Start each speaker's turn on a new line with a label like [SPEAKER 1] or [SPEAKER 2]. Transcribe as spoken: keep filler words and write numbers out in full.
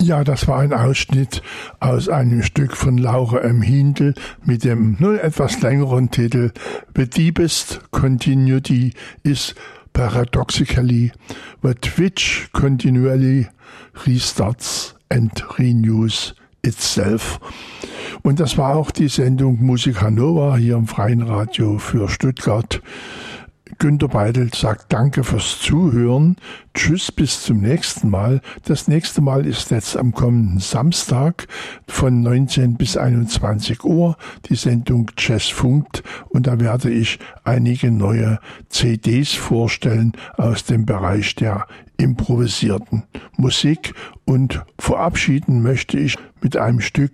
[SPEAKER 1] Ja, das war ein Ausschnitt aus einem Stück von Laura M. Hindel mit dem nun etwas längeren Titel The Deepest Continuity is paradoxically that which continually restarts and renews itself. Und das war auch die Sendung Musica Nova hier im Freien Radio für Stuttgart. Günter Beidel sagt Danke fürs Zuhören. Tschüss, bis zum nächsten Mal. Das nächste Mal ist jetzt am kommenden Samstag von neunzehn bis einundzwanzig Uhr die Sendung Jazz funkt und da werde ich einige neue C Ds vorstellen aus dem Bereich der improvisierten Musik und verabschieden möchte ich mit einem Stück